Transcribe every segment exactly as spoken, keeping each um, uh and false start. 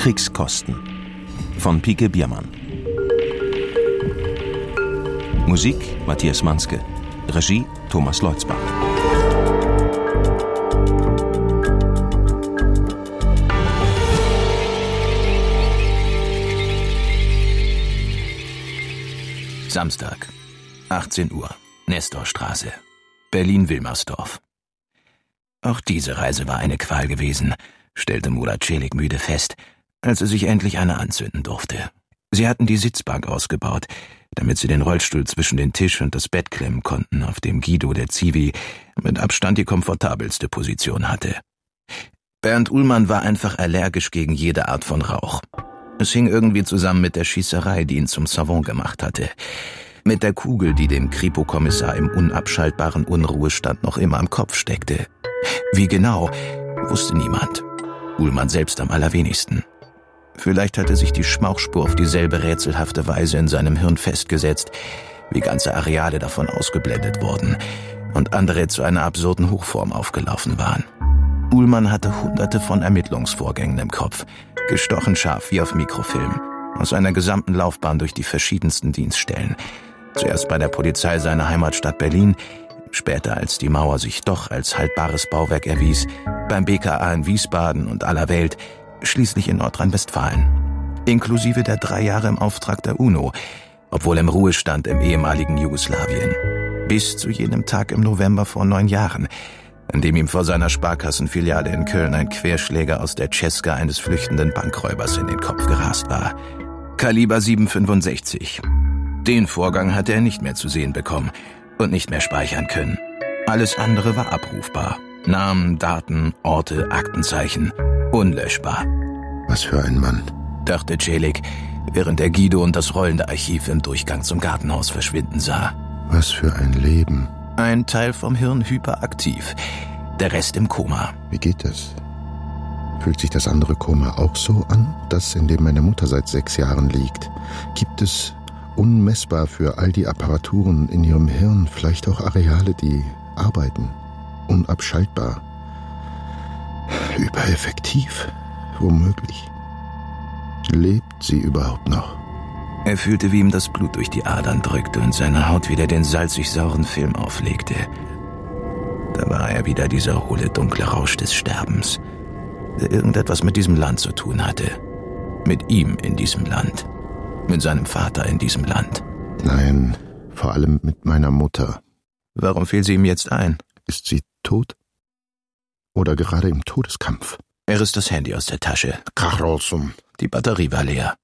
Kriegskosten von Pike Biermann. Musik Matthias Manske. Regie Thomas Leutzbach. Samstag, achtzehn Uhr, Nestorstraße, Berlin-Wilmersdorf. Auch diese Reise war eine Qual gewesen, stellte Murat Celik müde fest, als er sich endlich eine anzünden durfte. Sie hatten die Sitzbank ausgebaut, damit sie den Rollstuhl zwischen den Tisch und das Bett klemmen konnten, auf dem Guido, der Zivi, mit Abstand die komfortabelste Position hatte. Bernd Uhlmann war einfach allergisch gegen jede Art von Rauch. Es hing irgendwie zusammen mit der Schießerei, die ihn zum Savant gemacht hatte. Mit der Kugel, die dem Kripo-Kommissar im unabschaltbaren Unruhestand noch immer am Kopf steckte. Wie genau, wusste niemand. Uhlmann selbst am allerwenigsten. Vielleicht hatte sich die Schmauchspur auf dieselbe rätselhafte Weise in seinem Hirn festgesetzt, wie ganze Areale davon ausgeblendet wurden und andere zu einer absurden Hochform aufgelaufen waren. Uhlmann hatte hunderte von Ermittlungsvorgängen im Kopf, gestochen scharf wie auf Mikrofilm, aus seiner gesamten Laufbahn durch die verschiedensten Dienststellen. Zuerst bei der Polizei seiner Heimatstadt Berlin, später, als die Mauer sich doch als haltbares Bauwerk erwies, beim B K A in Wiesbaden und aller Welt, schließlich in Nordrhein-Westfalen. Inklusive der drei Jahre im Auftrag der UNO, obwohl im Ruhestand im ehemaligen Jugoslawien. Bis zu jenem Tag im November vor neun Jahren, an dem ihm vor seiner Sparkassenfiliale in Köln ein Querschläger aus der Cesca eines flüchtenden Bankräubers in den Kopf gerast war. Kaliber sieben fünfundsechzig. Den Vorgang hatte er nicht mehr zu sehen bekommen und nicht mehr speichern können. Alles andere war abrufbar. Namen, Daten, Orte, Aktenzeichen. Unlöschbar. Was für ein Mann, dachte Celik, während er Guido und das rollende Archiv im Durchgang zum Gartenhaus verschwinden sah. Was für ein Leben. Ein Teil vom Hirn hyperaktiv, der Rest im Koma. Wie geht das? Fühlt sich das andere Koma auch so an, das, in dem meine Mutter seit sechs Jahren liegt? Gibt es unmessbar für all die Apparaturen in ihrem Hirn vielleicht auch Areale, die arbeiten? Unabschaltbar? Übereffektiv? Womöglich. Lebt sie überhaupt noch? Er fühlte, wie ihm das Blut durch die Adern drückte und seine Haut wieder den salzig-sauren Film auflegte. Da war er wieder, dieser hohle, dunkle Rausch des Sterbens, der irgendetwas mit diesem Land zu tun hatte. Mit ihm in diesem Land. Mit seinem Vater in diesem Land. Nein, vor allem mit meiner Mutter. Warum fiel sie ihm jetzt ein? Ist sie tot? Oder gerade im Todeskampf? Er riss das Handy aus der Tasche. Karlsson. Die Batterie war leer.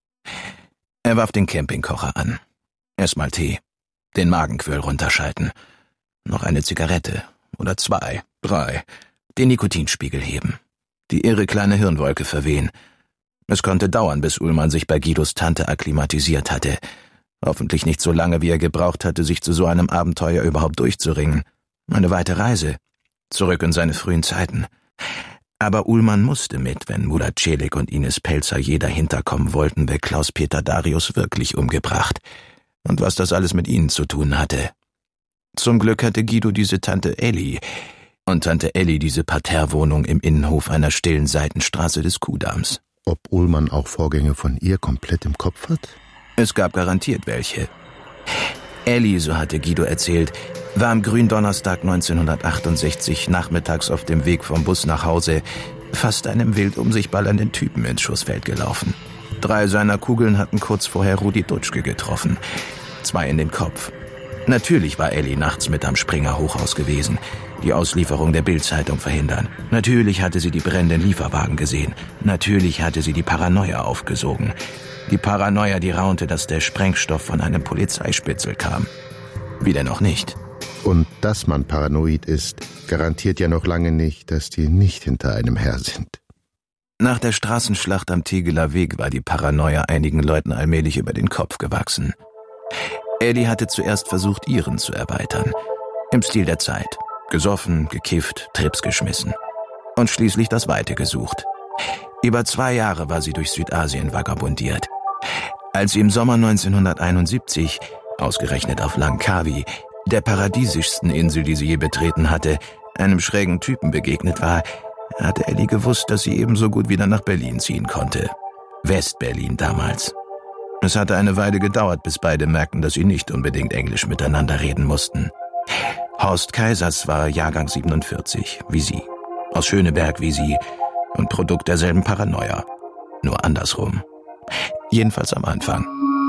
Er warf den Campingkocher an. Erstmal Tee. Den Magenquirl runterschalten. Noch eine Zigarette. Oder zwei. Drei. Den Nikotinspiegel heben. Die irre kleine Hirnwolke verwehen. Es konnte dauern, bis Uhlmann sich bei Guidos Tante akklimatisiert hatte. Hoffentlich nicht so lange, wie er gebraucht hatte, sich zu so einem Abenteuer überhaupt durchzuringen. Eine weite Reise. Zurück in seine frühen Zeiten. Aber Uhlmann musste mit, wenn Murat Celik und Ines Pelzer je dahinter kommen wollten, wer Klaus-Peter Darius wirklich umgebracht und was das alles mit ihnen zu tun hatte. Zum Glück hatte Guido diese Tante Elli und Tante Elli diese Parterrewohnung im Innenhof einer stillen Seitenstraße des Kuhdamms. Ob Uhlmann auch Vorgänge von ihr komplett im Kopf hat? Es gab garantiert welche. Elli, so hatte Guido erzählt, war am Gründonnerstag neunzehnhundertachtundsechzig nachmittags auf dem Weg vom Bus nach Hause fast einem wild um sich ballernden Typen ins Schussfeld gelaufen. Drei seiner Kugeln hatten kurz vorher Rudi Dutschke getroffen. Zwei in den Kopf. Natürlich war Elli nachts mit am Springer Hochhaus gewesen, die Auslieferung der Bild-Zeitung verhindern. Natürlich hatte sie die brennenden Lieferwagen gesehen. Natürlich hatte sie die Paranoia aufgesogen. Die Paranoia, die raunte, dass der Sprengstoff von einem Polizeispitzel kam. Wie denn auch nicht? Und dass man paranoid ist, garantiert ja noch lange nicht, dass die nicht hinter einem her sind. Nach der Straßenschlacht am Tegeler Weg war die Paranoia einigen Leuten allmählich über den Kopf gewachsen. Elli hatte zuerst versucht, ihren zu erweitern. Im Stil der Zeit. Gesoffen, gekifft, Trips geschmissen. Und schließlich das Weite gesucht. Über zwei Jahre war sie durch Südasien vagabundiert. Als sie im Sommer neunzehnhunderteinundsiebzig, ausgerechnet auf Langkawi, der paradiesischsten Insel, die sie je betreten hatte, einem schrägen Typen begegnet war, hatte Elli gewusst, dass sie ebenso gut wieder nach Berlin ziehen konnte. West-Berlin damals. Es hatte eine Weile gedauert, bis beide merkten, dass sie nicht unbedingt Englisch miteinander reden mussten. Horst Keisers war Jahrgang siebenundvierzig, wie sie. Aus Schöneberg wie sie und Produkt derselben Paranoia. Nur andersrum. Jedenfalls am Anfang.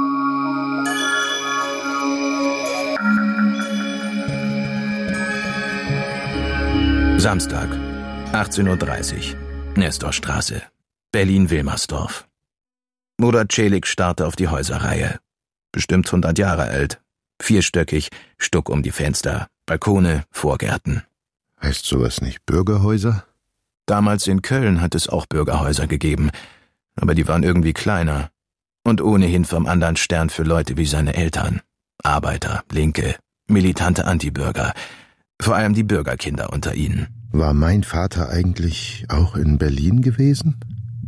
Samstag, achtzehn Uhr dreißig, Nestorstraße, Berlin-Wilmersdorf. Murat Celik starrte auf die Häuserreihe. Bestimmt hundert Jahre alt. Vierstöckig, Stuck um die Fenster, Balkone, Vorgärten. Heißt sowas nicht Bürgerhäuser? Damals in Köln hat es auch Bürgerhäuser gegeben, aber die waren irgendwie kleiner. Und ohnehin vom anderen Stern für Leute wie seine Eltern. Arbeiter, Linke, militante Antibürger. Vor allem die Bürgerkinder unter ihnen. War mein Vater eigentlich auch in Berlin gewesen?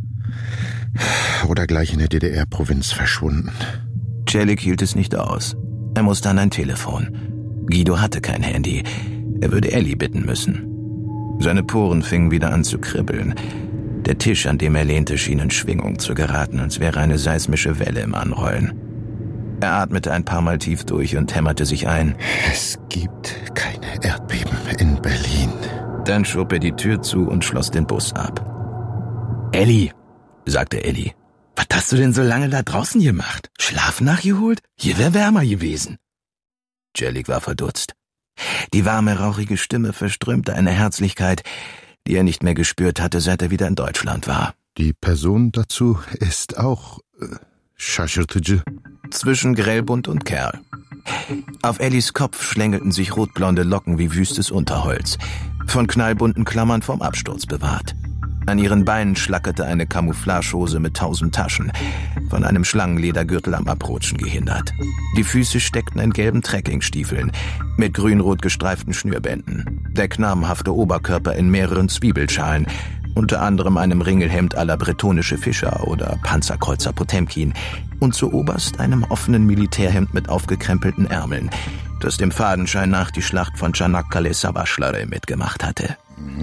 Oder gleich in der D D R-Provinz verschwunden? Celik hielt es nicht aus. Er musste an ein Telefon. Guido hatte kein Handy. Er würde Elli bitten müssen. Seine Poren fingen wieder an zu kribbeln. Der Tisch, an dem er lehnte, schien in Schwingung zu geraten, als wäre eine seismische Welle im Anrollen. Er atmete ein paar Mal tief durch und hämmerte sich ein. Es gibt keine Erdbeben in Berlin. Dann schob er die Tür zu und schloss den Bus ab. Elli, sagte Elli, was hast du denn so lange da draußen gemacht? Schlaf nachgeholt? Hier wär wärmer gewesen. Celik war verdutzt. Die warme, rauchige Stimme verströmte eine Herzlichkeit, die er nicht mehr gespürt hatte, seit er wieder in Deutschland war. Die Person dazu ist auch äh, şaşırtıcı. Zwischen Grellbunt und Kerl. Auf Ellis Kopf schlängelten sich rotblonde Locken wie wüstes Unterholz, von knallbunten Klammern vom Absturz bewahrt. An ihren Beinen schlackerte eine Camouflagehose mit tausend Taschen, von einem Schlangenledergürtel am Abrutschen gehindert. Die Füße steckten in gelben Trekkingstiefeln mit grün-rot gestreiften Schnürbänden. Der knabenhafte Oberkörper in mehreren Zwiebelschalen, unter anderem einem Ringelhemd à la bretonische Fischer oder Panzerkreuzer Potemkin und zuoberst einem offenen Militärhemd mit aufgekrempelten Ärmeln, das dem Fadenschein nach die Schlacht von Çanakkale Savaşları mitgemacht hatte.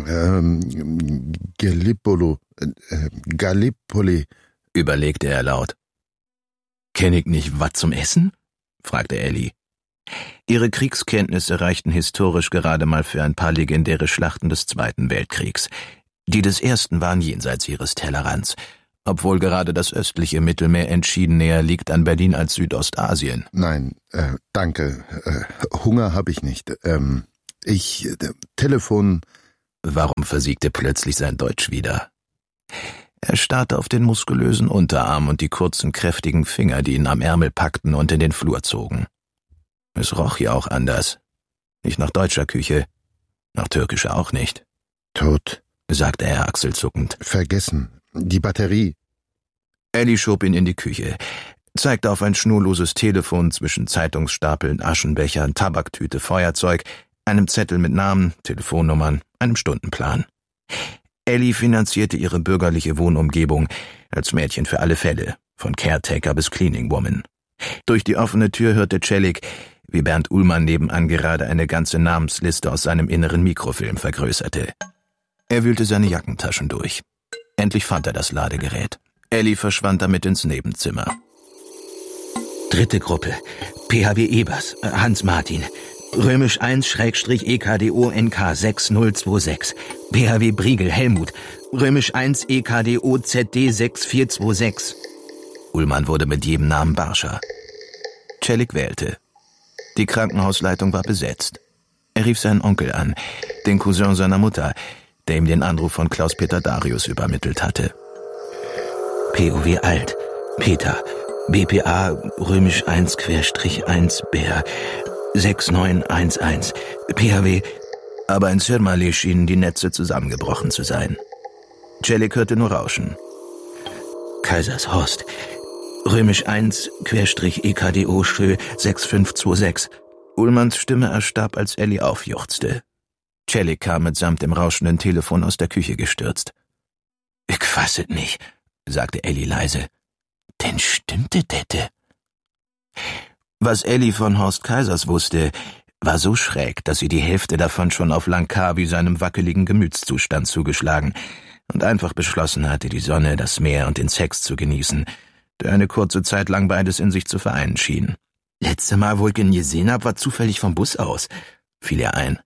Ähm, Gallipoli, äh, Gallipoli, überlegte er laut. Kenn ich nicht was zum Essen? Fragte Elli. Ihre Kriegskenntnisse reichten historisch gerade mal für ein paar legendäre Schlachten des Zweiten Weltkriegs. Die des Ersten waren jenseits ihres Tellerrands, obwohl gerade das östliche Mittelmeer entschieden näher liegt an Berlin als Südostasien. Nein, äh, danke. Äh, Hunger habe ich nicht. Ähm, ich, äh, Telefon... Warum versiegte plötzlich sein Deutsch wieder? Er starrte auf den muskulösen Unterarm und die kurzen, kräftigen Finger, die ihn am Ärmel packten und in den Flur zogen. Es roch hier auch anders. Nicht nach deutscher Küche, nach türkischer auch nicht. Tot, sagte er achselzuckend. Vergessen. Die Batterie. Elli schob ihn in die Küche, zeigte auf ein schnurloses Telefon zwischen Zeitungsstapeln, Aschenbechern, Tabaktüte, Feuerzeug, einem Zettel mit Namen, Telefonnummern, einem Stundenplan. Elli finanzierte ihre bürgerliche Wohnumgebung als Mädchen für alle Fälle, von Caretaker bis Cleaning Woman. Durch die offene Tür hörte Celik, wie Bernd Uhlmann nebenan gerade eine ganze Namensliste aus seinem inneren Mikrofilm vergrößerte. Er wühlte seine Jackentaschen durch. Endlich fand er das Ladegerät. Elli verschwand damit ins Nebenzimmer. Dritte Gruppe. P H W Ebers, Hans Martin. Römisch eins E K D O N K sechs null zwei sechs. P H W Briegel Helmut. Römisch eins E K D O Z D sechs vier zwei sechs. Ullmann wurde mit jedem Namen barscher. Celik wählte. Die Krankenhausleitung war besetzt. Er rief seinen Onkel an, den Cousin seiner Mutter, der ihm den Anruf von Klaus-Peter Darius übermittelt hatte. P O W Alt, Peter, B P A Römisch eins eins Bär, sechs neun eins eins, P H W, aber in Sirmali schienen die Netze zusammengebrochen zu sein. Celik hörte nur Rauschen. Kaisershorst, Römisch eins E K D O Schö sechs fünf zwei sechs. Ullmanns Stimme erstarb, als Elli aufjuchzte. Celik kam mitsamt dem rauschenden Telefon aus der Küche gestürzt. »Ich fass es nicht«, sagte Elli leise. »Denn stimmte dette?« Was Elli von Horst Keisers wusste, war so schräg, dass sie die Hälfte davon schon auf Langkawi seinem wackeligen Gemütszustand zugeschlagen und einfach beschlossen hatte, die Sonne, das Meer und den Sex zu genießen, der eine kurze Zeit lang beides in sich zu vereinen schien. »Letzte Mal, wo ich ihn gesehen hab, war zufällig vom Bus aus«, fiel ihr ein.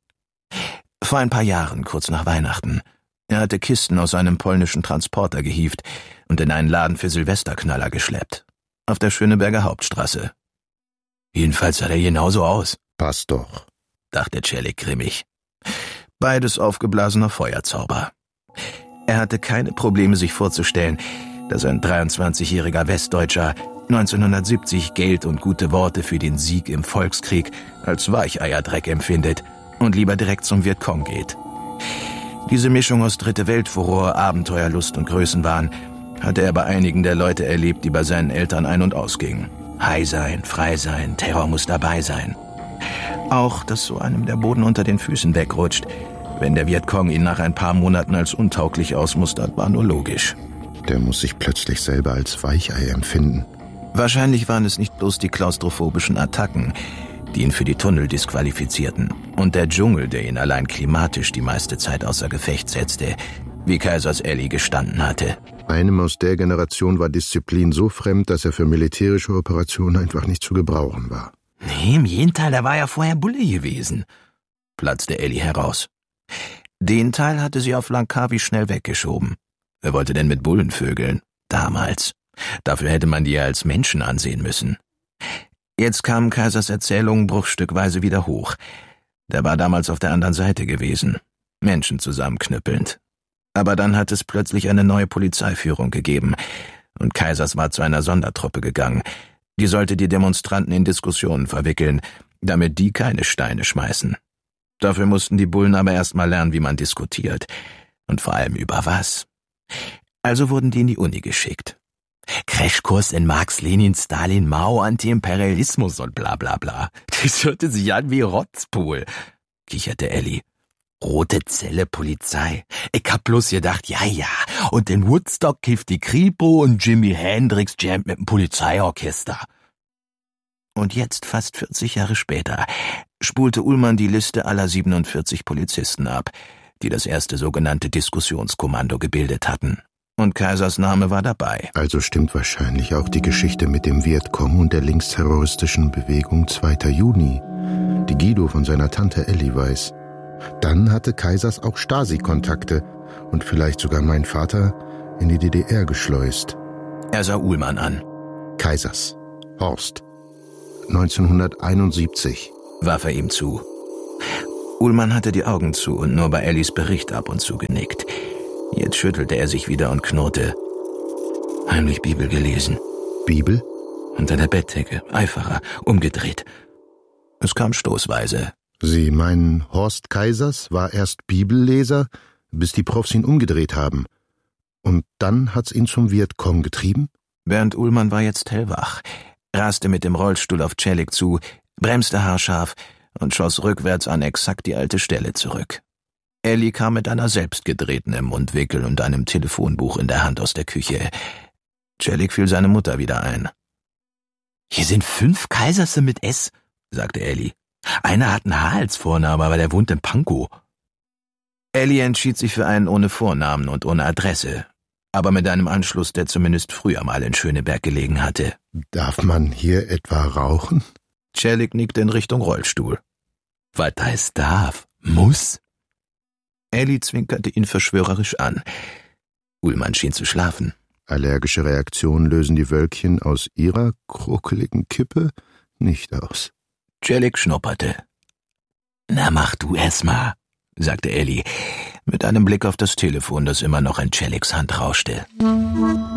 Vor ein paar Jahren, kurz nach Weihnachten. Er hatte Kisten aus einem polnischen Transporter gehievt und in einen Laden für Silvesterknaller geschleppt. Auf der Schöneberger Hauptstraße. Jedenfalls sah er genauso aus. »Passt doch«, dachte Celik grimmig. Beides aufgeblasener Feuerzauber. Er hatte keine Probleme, sich vorzustellen, dass ein dreiundzwanzigjähriger Westdeutscher neunzehnhundertsiebzig Geld und gute Worte für den Sieg im Volkskrieg als Weicheierdreck empfindet und lieber direkt zum Vietcong geht. Diese Mischung aus Dritte-Welt-Furor, Abenteuerlust und Größenwahn hatte er bei einigen der Leute erlebt, die bei seinen Eltern ein- und ausgingen. High sein, frei sein, Terror muss dabei sein. Auch, dass so einem der Boden unter den Füßen wegrutscht, wenn der Vietcong ihn nach ein paar Monaten als untauglich ausmustert, war nur logisch. Der muss sich plötzlich selber als Weichei empfinden. Wahrscheinlich waren es nicht bloß die klaustrophobischen Attacken, die ihn für die Tunnel disqualifizierten, und der Dschungel, der ihn allein klimatisch die meiste Zeit außer Gefecht setzte, wie Kaisers Elli gestanden hatte. Einem aus der Generation war Disziplin so fremd, dass er für militärische Operationen einfach nicht zu gebrauchen war. Nee, im Gegenteil, der war ja vorher Bulle gewesen, platzte Elli heraus. Den Teil hatte sie auf Langkawi schnell weggeschoben. Wer wollte denn mit Bullen vögeln? Damals. Dafür hätte man die ja als Menschen ansehen müssen. Jetzt kamen Kaisers Erzählungen bruchstückweise wieder hoch. Der war damals auf der anderen Seite gewesen, Menschen zusammenknüppelnd. Aber dann hat es plötzlich eine neue Polizeiführung gegeben, und Kaisers war zu einer Sondertruppe gegangen. Die sollte die Demonstranten in Diskussionen verwickeln, damit die keine Steine schmeißen. Dafür mussten die Bullen aber erst mal lernen, wie man diskutiert. Und vor allem über was. Also wurden die in die Uni geschickt. Crashkurs in Marx, Lenin, Stalin, Mao, Antiimperialismus und bla bla bla. Das hörte sich an wie Rotzpool, kicherte Elli. Rote Zelle Polizei. Ich hab bloß gedacht, ja, ja. Und in Woodstock kifft die Kripo und Jimi Hendrix jammt mit dem Polizeiorchester. Und jetzt, fast vierzig Jahre später, spulte Ullmann die Liste aller siebenundvierzig Polizisten ab, die das erste sogenannte Diskussionskommando gebildet hatten. Und Kaisers Name war dabei. Also stimmt wahrscheinlich auch die Geschichte mit dem Vietcong und der linksterroristischen Bewegung zweiter Juni, die Guido von seiner Tante Elli weiß. Dann hatte Kaisers auch Stasi-Kontakte und vielleicht sogar mein Vater in die D D R geschleust. Er sah Ullmann an. Kaisers, Horst, neunzehnhunderteinundsiebzig, warf er ihm zu. Ullmann hatte die Augen zu und nur bei Ellis Bericht ab und zu genickt. Jetzt schüttelte er sich wieder und knurrte. Heimlich Bibel gelesen. Bibel? Unter der Bettdecke, Eiferer, umgedreht. Es kam stoßweise. Sie meinen, Horst Kaisers war erst Bibelleser, bis die Profs ihn umgedreht haben. Und dann hat's ihn zum Vietcong getrieben? Bernd Ullmann war jetzt hellwach, raste mit dem Rollstuhl auf Celik zu, bremste haarscharf und schoss rückwärts an exakt die alte Stelle zurück. Elli kam mit einer selbstgedrehten im Mundwinkel und einem Telefonbuch in der Hand aus der Küche. Celik fiel seine Mutter wieder ein. »Hier sind fünf Kaiserse mit S«, sagte Elli. »Einer hat ein H als Vorname, aber der wohnt in Pankow.« Elli entschied sich für einen ohne Vornamen und ohne Adresse, aber mit einem Anschluss, der zumindest früher mal in Schöneberg gelegen hatte. »Darf man hier etwa rauchen?« Celik nickte in Richtung Rollstuhl. »Was heißt darf? Muss?« Elli zwinkerte ihn verschwörerisch an. Ullmann schien zu schlafen. Allergische Reaktionen lösen die Wölkchen aus ihrer krokeligen Kippe nicht aus. Celik schnupperte. »Na, mach du erst mal«, sagte Elli, mit einem Blick auf das Telefon, das immer noch in Celiks Hand rauschte.